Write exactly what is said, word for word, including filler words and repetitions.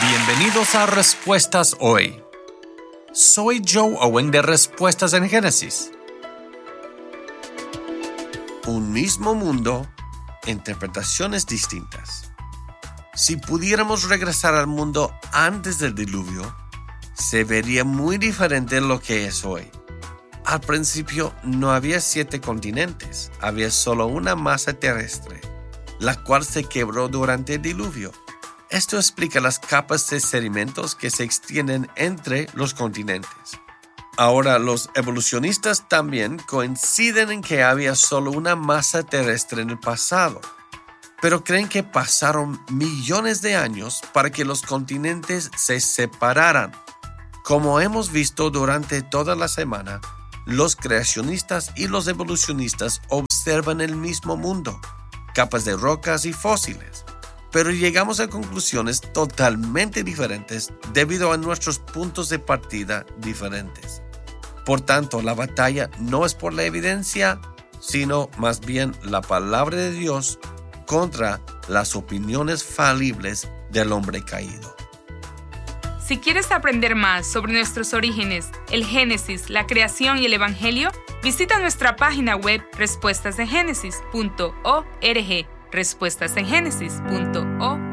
Bienvenidos a Respuestas Hoy. Soy Joe Owen de Respuestas en Génesis. Un mismo mundo, interpretaciones distintas. Si pudiéramos regresar al mundo antes del diluvio, se vería muy diferente de lo que es hoy. Al principio no había siete continentes, había solo una masa terrestre, la cual se quebró durante el diluvio. Esto explica las capas de sedimentos que se extienden entre los continentes. Ahora, los evolucionistas también coinciden en que había solo una masa terrestre en el pasado, pero creen que pasaron millones de años para que los continentes se separaran. Como hemos visto durante toda la semana, los creacionistas y los evolucionistas observan el mismo mundo, capas de rocas y fósiles, pero llegamos a conclusiones totalmente diferentes debido a nuestros puntos de partida diferentes. Por tanto, la batalla no es por la evidencia, sino más bien la palabra de Dios contra las opiniones falibles del hombre caído. Si quieres aprender más sobre nuestros orígenes, el Génesis, la creación y el Evangelio, visita nuestra página web respuestas en génesis punto org, respuestas en génesis punto org.